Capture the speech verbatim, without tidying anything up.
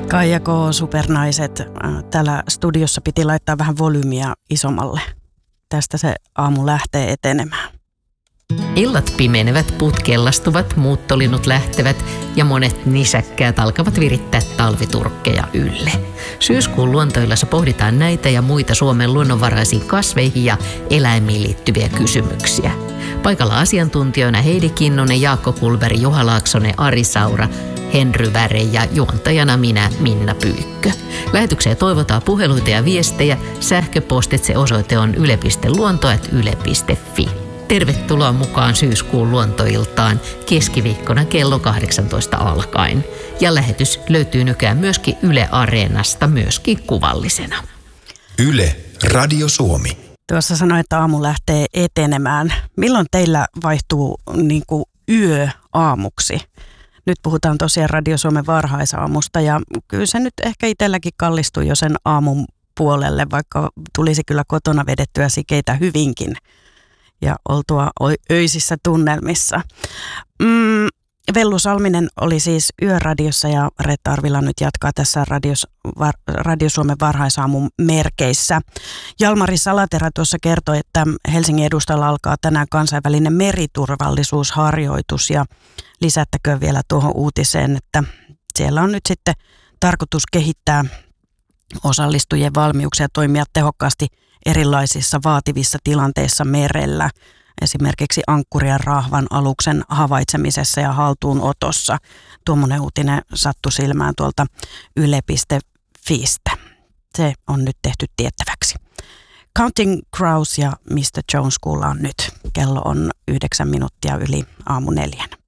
Kaija K. Supernaiset. Täällä studiossa piti laittaa vähän volyymiä isommalle. Tästä se aamu lähtee etenemään. Illat pimenevät, puut kellastuvat, muuttolinnut lähtevät ja monet nisäkkäät alkavat virittää talviturkkeja ylle. Syyskuun luontoillassa pohditaan näitä ja muita Suomen luonnonvaraisiin kasveihin ja eläimiin liittyviä kysymyksiä. Paikalla asiantuntijoina Heidi Kinnunen, Jaakko Kulberi, Juha Laaksonen, Ari Saura, Henry Väre ja juontajana minä, Minna Pyykkö. Lähetykseen toivotaan puheluita ja viestejä. Sähköpostitse osoite on yle piste luonto ät yle piste fi. Tervetuloa mukaan syyskuun luontoiltaan keskiviikkona kello kahdeksantoista alkaen. Ja lähetys löytyy nykyään myöskin Yle Areenasta, myöskin kuvallisena. Yle Radio Suomi. Tuossa sanoin, että aamu lähtee etenemään. Milloin teillä vaihtuu niin kuin yö aamuksi? Nyt puhutaan tosiaan Radio Suomen varhaisaamusta ja kyllä se nyt ehkä itselläkin kallistuu jo sen aamun puolelle, vaikka tulisi kyllä kotona vedettyä sikeitä hyvinkin ja oltua öisissä tunnelmissa. Mm, Vellu Salminen oli siis Yöradiossa ja Reetta Arvila nyt jatkaa tässä Radios, var, Radio Suomen varhaisaamun merkeissä. Jalmari Salaterä tuossa kertoi, että Helsingin edustalla alkaa tänään kansainvälinen meriturvallisuusharjoitus ja lisättäköön vielä tuohon uutiseen, että siellä on nyt sitten tarkoitus kehittää osallistujien valmiuksia toimia tehokkaasti erilaisissa vaativissa tilanteissa merellä, esimerkiksi ankkurin ja rahvan aluksen havaitsemisessa ja haltuunotossa. Tuommoinen uutinen sattui silmään tuolta yle piste fistä. Se on nyt tehty tiettäväksi. Counting Crows ja mister Jones kuullaan nyt. Kello on yhdeksän minuuttia yli aamu neljän.